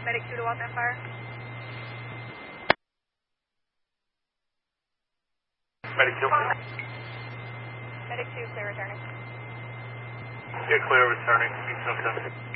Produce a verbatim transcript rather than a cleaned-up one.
Medic two to Waltham Fire. Medic two. Medic two, clear returning. Yeah, clear returning. East seven ten.